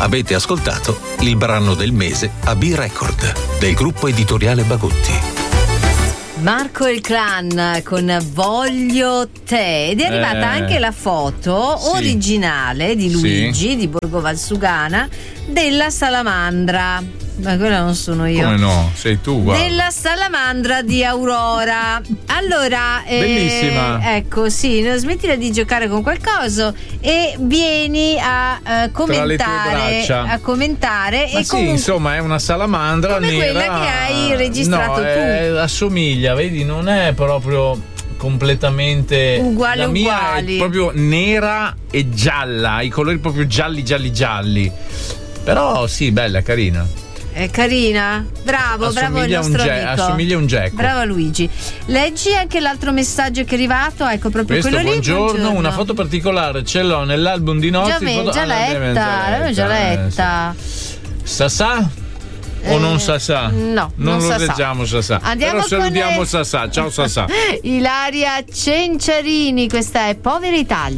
Avete ascoltato il brano del mese a B-Record del gruppo editoriale Bagotti. Marco e il Clan con Voglio te, ed è arrivata anche la foto originale di Luigi di Borgo Valsugana della salamandra. Ma quella non sono io. Come no? Sei tu, guarda. Della salamandra di Aurora. Allora, bellissima. Ecco, sì, non smettila di giocare con qualcosa e vieni a commentare. A commentare. Ma e sì, insomma, è una salamandra come nera. Quella che hai registrato tu. Assomiglia, vedi, non è proprio completamente uguale. La mia è proprio nera e gialla, i colori proprio gialli. Però sì, bella, carina. È carina, bravo il nostro amico. Assomiglia a un Jack. Bravo Luigi. Leggi anche l'altro messaggio che è arrivato, ecco proprio questo, quello lì. Buongiorno, una foto particolare ce l'ho nell'album di notti. Già letta. Sasà? O non Sasà? No, non lo Sasà. leggiamo Sasà. Andiamo però salutiamo Sasà. Ciao Sasà. Ilaria Cenciarini, questa è Povera Italia.